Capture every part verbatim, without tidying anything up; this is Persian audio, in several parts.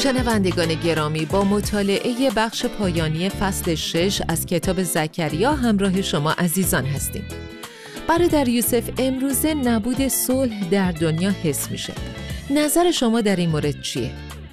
شنوندگان گرامی، با مطالعه بخش پایانی فصل شش از کتاب زکریا همراه شما عزیزان هستیم. برادر یوسف، امروزه نبود صلح در دنیا حس میشه. نظر شما در این مورد چیه؟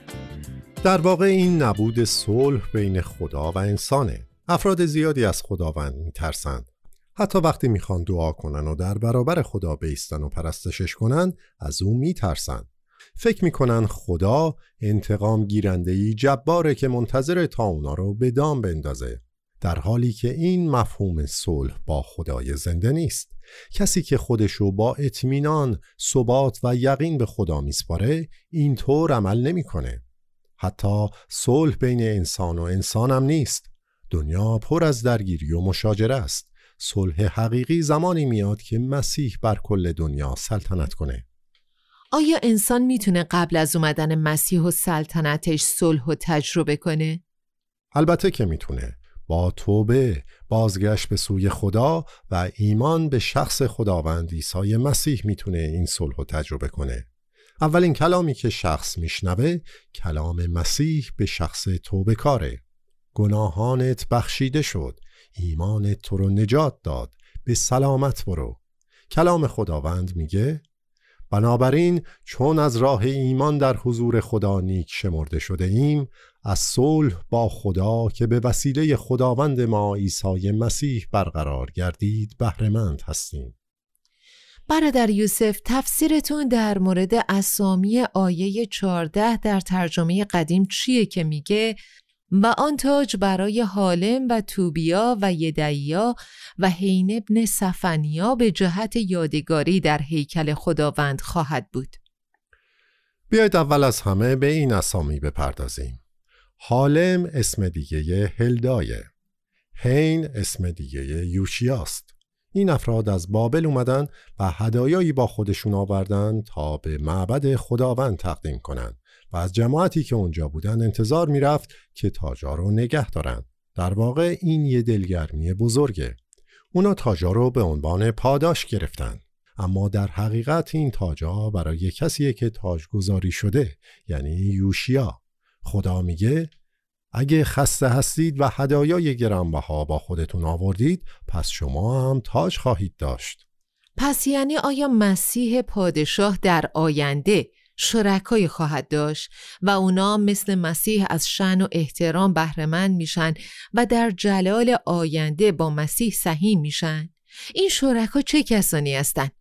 در واقع این نبود صلح بین خدا و انسانه. افراد زیادی از خداوند میترسند. حتی وقتی میخوان دعا کنن و در برابر خدا بایستن و پرستشش کنن، از او میترسن. فکر میکنن خدا انتقام گیرنده‌ای جباره که منتظر تا اونا رو به دام بندازه، در حالی که این مفهوم صلح با خدای زنده نیست. کسی که خودشو با اطمینان، ثبات و یقین به خدا میسپاره اینطور عمل نمیکنه. حتی صلح بین انسان و انسان هم نیست. دنیا پر از درگیری و مشاجره است. صلح حقیقی زمانی میاد که مسیح بر کل دنیا سلطنت کنه. آیا انسان میتونه قبل از اومدن مسیح و سلطنتش صلح و تجربه کنه؟ البته که میتونه. با توبه، بازگشت به سوی خدا و ایمان به شخص خداوند عیسی مسیح میتونه این صلح و تجربه کنه. اولین کلامی که شخص میشنوه کلام مسیح به شخص توبه کاره. گناهانت بخشیده شد، ایمانت تو رو نجات داد، به سلامت برو. کلام خداوند میگه بنابراین چون از راه ایمان در حضور خدا نیک شمرده شده ایم، از صلح با خدا که به وسیله خداوند ما عیسی مسیح برقرار گردید بهره مند هستیم. برادر یوسف، تفسیرتون در مورد اسامی آیه چهارده در ترجمه قدیم چیه که میگه و آن تاج برای حالم و توبیا و یدعیا و هین ابن صفنیا به جهت یادگاری در هیکل خداوند خواهد بود؟ بیایید اول از همه به این اسامی بپردازیم. حالم اسم دیگه هلدایه. هین اسم دیگه یوشیاست. این افراد از بابل اومدن و هدایایی با خودشون آوردن تا به معبد خداوند تقدیم کنن و از جماعتی که اونجا بودن انتظار میرفت که تاجا رو نگه دارن. در واقع این یه دلگرمی بزرگه. اونا تاجا رو به عنوان پاداش گرفتن، اما در حقیقت این تاجا برای کسیه که تاج گذاری شده، یعنی یوشیا. خدا میگه اگه خسته هستید و هدایای گرانبها با خودتون آوردید، پس شما هم تاج خواهید داشت. پس یعنی آیا مسیح پادشاه در آینده شرکای خواهد داشت و اونا مثل مسیح از شأن و احترام بهره مند میشن و در جلال آینده با مسیح سهیم میشن؟ این شرکا چه کسانی هستند؟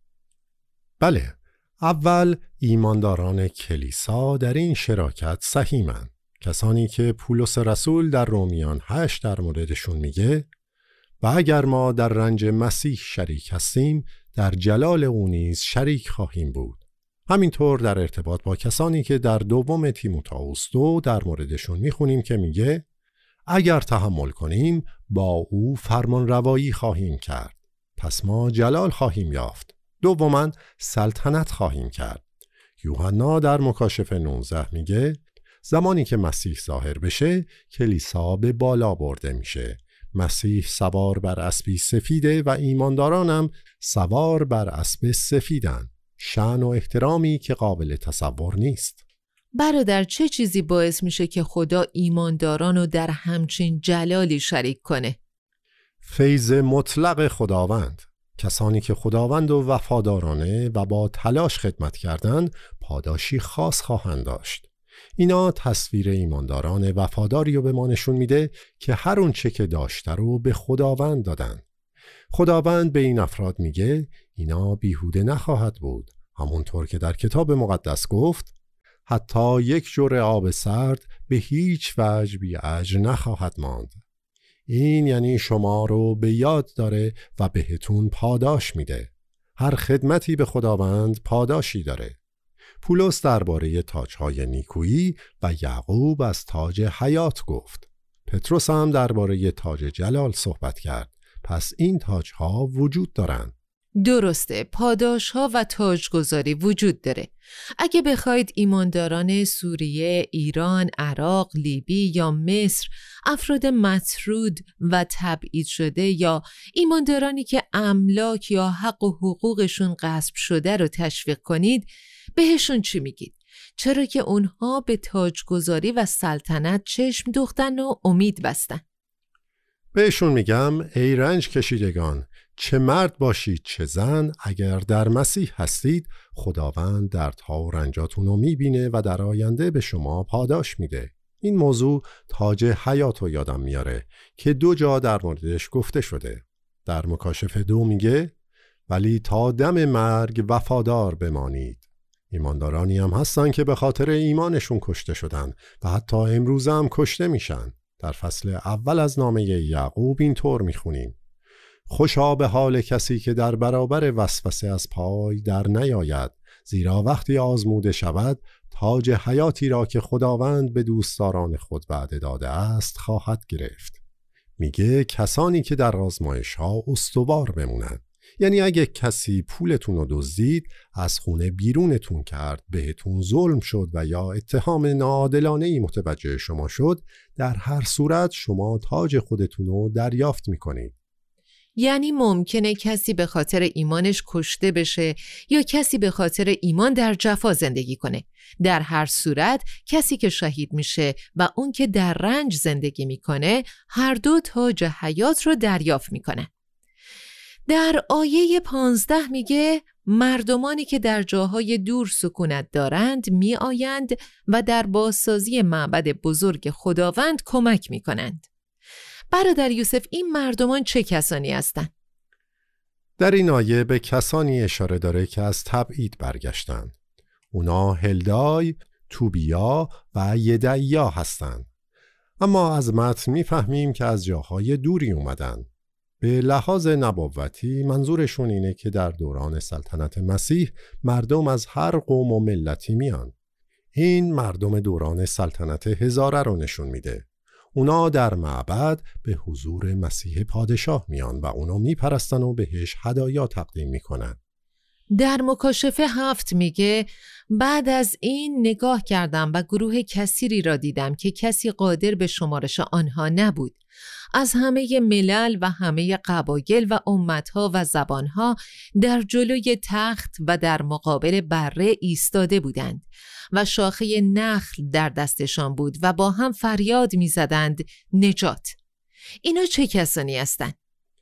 بله، اول ایمانداران کلیسا در این شراکت سهیمن. کسانی که پولس رسول در رومیان هشت در موردشون میگه و اگر ما در رنج مسیح شریک هستیم، در جلال او نیز شریک خواهیم بود. همینطور در ارتباط با کسانی که در دوم تیموتائوس دو در موردشون میخونیم که میگه اگر تحمل کنیم با او فرمان روایی خواهیم کرد، پس ما جلال خواهیم یافت. دوما سلطنت خواهیم کرد. یوحنا در مکاشفه نوزده میگه زمانی که مسیح ظاهر بشه، کلیسا به بالا برده میشه. مسیح سوار بر اسبی سفیده و ایماندارانم سوار بر اسب سفیدن. شأن و احترامی که قابل تصور نیست. برادر، چه چیزی باعث میشه که خدا ایمانداران رو در همچین جلالی شریک کنه؟ فیض مطلق خداوند. کسانی که خداوند و وفادارانه و با تلاش خدمت کردند، پاداشی خاص خواهند داشت. اینا تصویر ایمانداران وفاداری رو به ما نشون میده که هر اون چه که داشته رو به خداوند دادن. خداوند به این افراد میگه اینا بیهوده نخواهد بود، همونطور که در کتاب مقدس گفت حتی یک جرعه آب سرد به هیچ وجه بی اجر نخواهد ماند. این یعنی شما رو به یاد داره و بهتون پاداش میده. هر خدمتی به خداوند پاداشی داره. پولس درباره تاج‌های نیکویی و یعقوب از تاج حیات گفت. پتروس هم درباره تاج جلال صحبت کرد. پس این تاج‌ها وجود دارن. درسته، پاداش‌ها و تاجگذاری وجود داره. اگه بخواید ایمانداران سوریه، ایران، عراق، لیبی یا مصر، افراد مطرود و تبعید شده یا ایماندارانی که املاک یا حق و حقوقشون غصب شده رو تشویق کنید، بهشون چی میگید؟ چرا که اونها به تاجگذاری و سلطنت چشم دوختن و امید بستن. بهشون میگم ای رنج کشیدگان، چه مرد باشید چه زن، اگر در مسیح هستید خداوند دردها و رنجاتون رو میبینه و در آینده به شما پاداش میده. این موضوع تاج حیات رو یادم میاره که دو جا در موردش گفته شده. در مکاشفه دو میگه ولی تا دم مرگ وفادار بمانید. ایماندارانی هم هستن که به خاطر ایمانشون کشته شدن و حتی امروز هم کشته میشن. در فصل اول از نامه یعقوب اینطور میخونیم: خوشا به حال کسی که در برابر وسوسه از پای در نیاید، زیرا وقتی آزموده شود تاج حیاتی را که خداوند به دوستداران خود وعده داده است خواهد گرفت. میگه کسانی که در آزمایش ها استوار بمونن. یعنی اگه کسی پولتون رو دزدید، از خونه بیرونتون کرد، بهتون ظلم شد و یا اتهام ناعادلانه‌ای متوجه شما شد، در هر صورت شما تاج خودتون رو دریافت میکنید. یعنی ممکنه کسی به خاطر ایمانش کشته بشه یا کسی به خاطر ایمان در جفا زندگی کنه. در هر صورت کسی که شهید میشه و اون که در رنج زندگی میکنه هر دو تاج حیات رو دریافت میکنه. در آیه پانزده میگه مردمانی که در جاهای دور سکونت دارند می آیند و در بازسازی معبد بزرگ خداوند کمک می کنند. برادر یوسف، این مردمان چه کسانی هستند؟ در این آیه به کسانی اشاره داره که از تبعید برگشتند. اونا هلدای، توبیا و یدعیا هستند. اما از متن میفهمیم که از جاهای دوری اومدن. به لحاظ نبوتی منظورشون اینه که در دوران سلطنت مسیح مردم از هر قوم و ملتی میان. این مردم دوران سلطنت هزاره رو نشون میده. اونا در معبد به حضور مسیح پادشاه میان و اونا میپرستن و بهش هدایا تقدیم میکنن. در مکاشفه هفت میگه بعد از این نگاه کردم و گروه کثیری را دیدم که کسی قادر به شمارش آنها نبود. از همه ملل و همه قبایل و امتها و زبانها در جلوی تخت و در مقابل بره ایستاده بودند و شاخه نخل در دستشان بود و با هم فریاد می زدند نجات. اینا چه کسانی هستند؟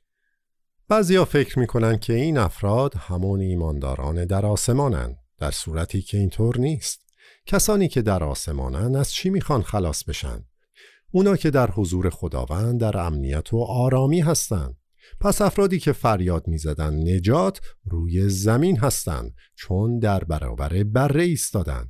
بعضیا فکر میکنن که این افراد همون ایمانداران در آسمانن، در صورتی که اینطور نیست. کسانی که در آسمانن از چی میخوان خلاص بشن؟ اونا که در حضور خداوند در امنیت و آرامی هستن. پس افرادی که فریاد میزدن نجات روی زمین هستن، چون در برابر بره ایستادن.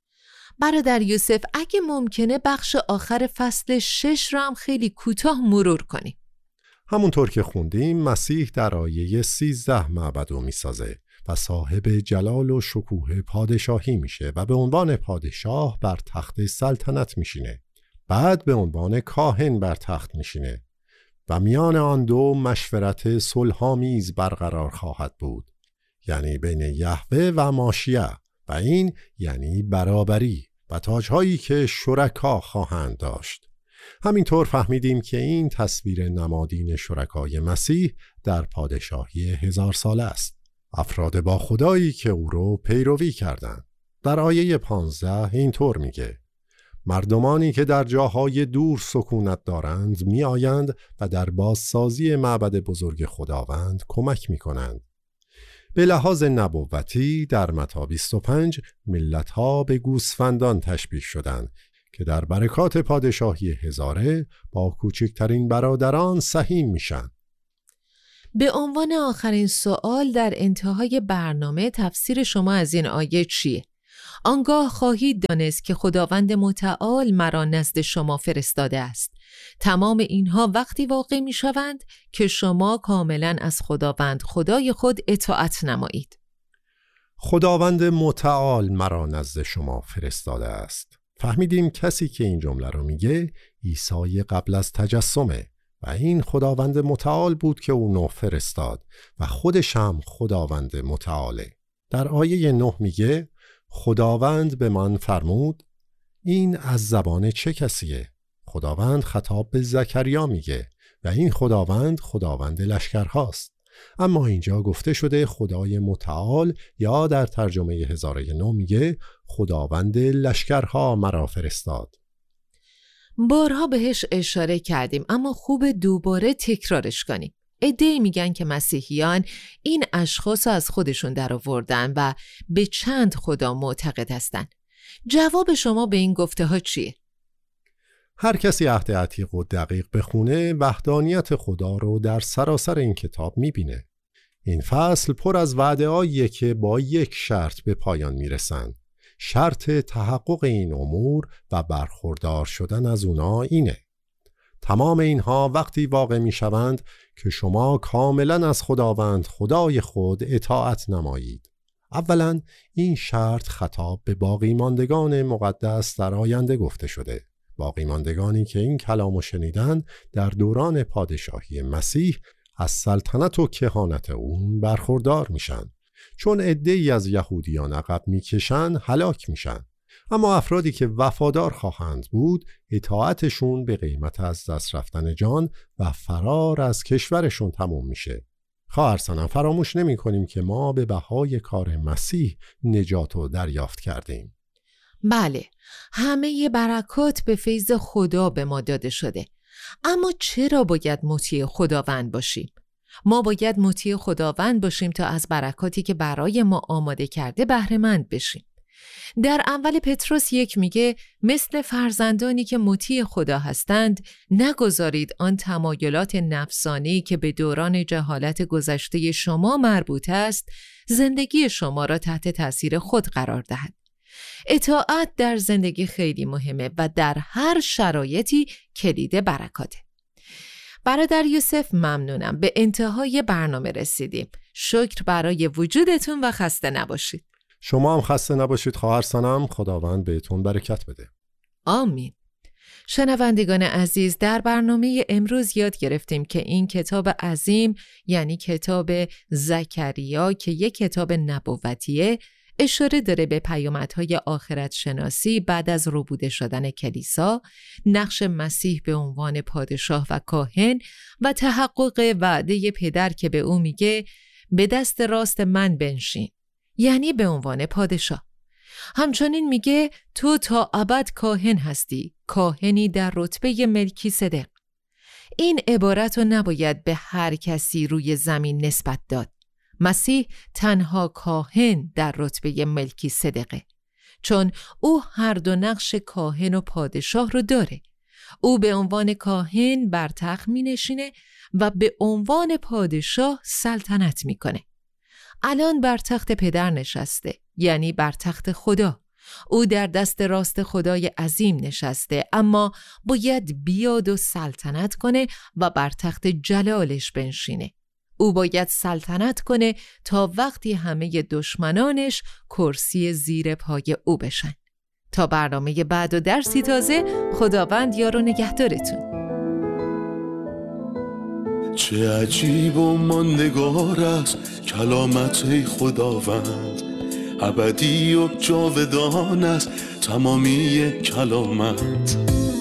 برادر یوسف، اگه ممکنه بخش آخر فصل شش را هم خیلی کوتاه مرور کنیم. همونطور که خوندیم مسیح در آیه سیزده معبد رو میسازه و صاحب جلال و شکوه پادشاهی میشه و به عنوان پادشاه بر تخت سلطنت میشینه. بعد به عنوان کاهن بر تخت میشینه و میان آن دو مشورت صلح‌آمیز برقرار خواهد بود، یعنی بین یهوه و ماشیه، و این یعنی برابری و تاج‌هایی که شرکا خواهند داشت. همینطور فهمیدیم که این تصویر نمادین شرکای مسیح در پادشاهی هزار ساله است. افراد با خدایی که او رو پیروی کردند. در آیه پانزده اینطور میگه مردمانی که در جاهای دور سکونت دارند می آیند و در بازسازی معبد بزرگ خداوند کمک می کنند. به لحاظ نبوتی در متی بیست و پنج ملت‌ها به گوسفندان تشبیه شدند که در برکات پادشاهی هزاره با کوچکترین برادران سهیم میشن. به عنوان آخرین سوال در انتهای برنامه تفسیر شما از این آیه چیه؟ آنگاه خواهید دانست که خداوند متعال مرا نزد شما فرستاده است. تمام اینها وقتی واقع می شوند که شما کاملا از خداوند خدای خود اطاعت نمایید. خداوند متعال مرا نزد شما فرستاده است. فهمیدیم کسی که این جمله رو میگه عیسی قبل از تجسمه و این خداوند متعال بود که او نوح فرستاد و خودش هم خداوند متعاله. در آیه نه میگه خداوند به من فرمود. این از زبان چه کسیه؟ خداوند خطاب به زکریا میگه و این خداوند خداوند لشکرهاست. اما اینجا گفته شده خدای متعال یا در ترجمه هزاره نو میگه خداوند لشکرها مرا فرستاد. بارها بهش اشاره کردیم اما خوب دوباره تکرارش کنیم. عده‌ای میگن که مسیحیان این اشخاص از خودشون در آوردن و به چند خدا معتقد هستن. جواب شما به این گفته ها چیه؟ هر کسی عهد عتیق و دقیق بخونه وحدانیت خدا رو در سراسر این کتاب میبینه. این فصل پر از وعده‌هاییه که با یک شرط به پایان میرسن. شرط تحقق این امور و برخوردار شدن از اونا اینه: تمام اینها وقتی واقع میشوند که شما کاملا از خداوند خدای خود اطاعت نمایید. اولا این شرط خطاب به باقی ماندگان مقدس در آینده گفته شده. باقی ماندگانی که این کلامو شنیدن در دوران پادشاهی مسیح از سلطنت و کهانت اون برخوردار میشن. چون عده‌ای از یهودیان عقب میکشن هلاک میشن، اما افرادی که وفادار خواهند بود اطاعتشون به قیمت از دست رفتن جان و فرار از کشورشون تموم میشه. خواهرسنم فراموش نمی کنیم که ما به بهای کار مسیح نجات رو دریافت کردیم. بله، همه برکات به فیض خدا به ما داده شده. اما چرا باید مطیع خداوند باشیم؟ ما باید مطیع خداوند باشیم تا از برکاتی که برای ما آماده کرده بهره مند بشیم. در اول پتروس یک میگه مثل فرزندانی که مطیع خدا هستند نگذارید آن تمایلات نفسانی که به دوران جهالت گذشته شما مربوط است زندگی شما را تحت تاثیر خود قرار دهد. اطاعت در زندگی خیلی مهمه و در هر شرایطی کلید برکاته. برادر یوسف ممنونم، به انتهای برنامه رسیدیم. شکر برای وجودتون و خسته نباشید. شما هم خسته نباشید خواهر سنم. خداوند بهتون برکت بده. آمین. شنوندگان عزیز، در برنامه امروز یاد گرفتیم که این کتاب عظیم یعنی کتاب زکریا که یک کتاب نبوتیه اشاره داره به پیامدهای آخرت شناسی بعد از ربوده شدن کلیسا، نقش مسیح به عنوان پادشاه و کاهن و تحقق وعده پدر که به او میگه به دست راست من بنشین، یعنی به عنوان پادشاه. همچنین میگه تو تا ابد کاهن هستی، کاهنی در رتبه ملکی صدق. این عبارت رو نباید به هر کسی روی زمین نسبت داد. مسیح تنها کاهن در رتبه ملکی صدقه، چون او هر دو نقش کاهن و پادشاه رو داره. او به عنوان کاهن بر تخت می نشینه و به عنوان پادشاه سلطنت می کنه. الان بر تخت پدر نشسته، یعنی بر تخت خدا. او در دست راست خدای عظیم نشسته، اما باید بیاد و سلطنت کنه و بر تخت جلالش بنشینه. او باید سلطنت کنه تا وقتی همه دشمنانش کرسی زیر پای او بشن. تا برنامه بعد و درسی تازه، خداوند یار و نگهدارتون. چه عجیب و ماندگار است کلامت خداوند، ابدی و جاودان است تمامی کلامت.